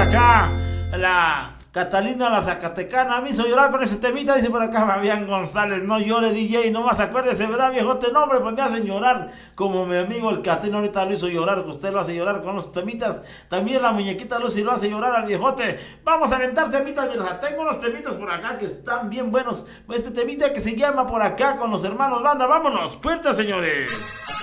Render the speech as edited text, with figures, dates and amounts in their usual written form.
acá la Catalina la Zacatecana me hizo llorar con ese temita, dice por acá Fabián González. No llore, DJ, nomás acuérdese, ¿verdad, viejote? No, hombre, pues me hacen llorar como mi amigo el Catino ahorita lo hizo llorar, que usted lo hace llorar con los temitas. También la muñequita Lucy lo hace llorar al viejote. Vamos a aventar temitas, mira, tengo unos temitas por acá que están bien buenos. Este temita que se llama por acá con los hermanos banda, vámonos, puerta, señores.